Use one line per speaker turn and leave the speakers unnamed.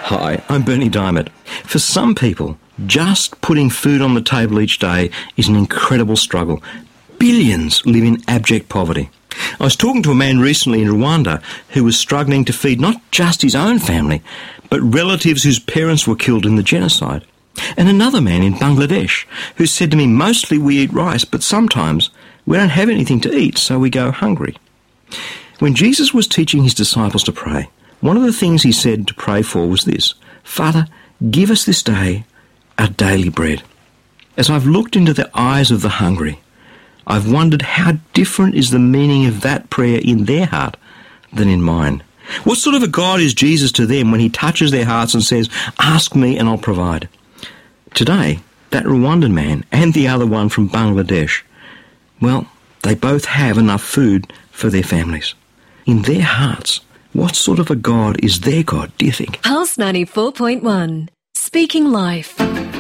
Hi, I'm Bernie Diamond. For some people, just putting food on the table each day is an incredible struggle. Billions live in abject poverty. I was talking to a man recently in Rwanda who was struggling to feed not just his own family, but relatives whose parents were killed in the genocide. And another man in Bangladesh who said to me, mostly we eat rice, but sometimes we don't have anything to eat, so we go hungry. When Jesus was teaching his disciples to pray, one of the things he said to pray for was this: Father, give us this day our daily bread. As I've looked into the eyes of the hungry, I've wondered how different is the meaning of that prayer in their heart than in mine. What sort of a God is Jesus to them when he touches their hearts and says, ask me and I'll provide? Today, that Rwandan man and the other one from Bangladesh, well, they both have enough food for their families. In their hearts, what sort of a God is their God, do you think?
Pulse 94.1, speaking life.